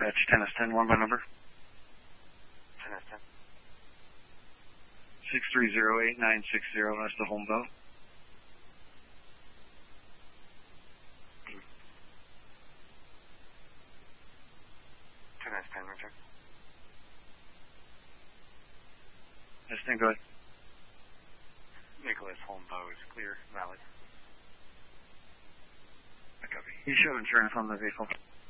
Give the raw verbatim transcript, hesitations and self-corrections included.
Dispatch ten S ten, one by number. ten S ten. six three zero eight nine six zero, that's the home boat. ten S ten, return. S ten, go ahead. Nicholas Holmbow is clear, valid. I copy. You show insurance on the vehicle.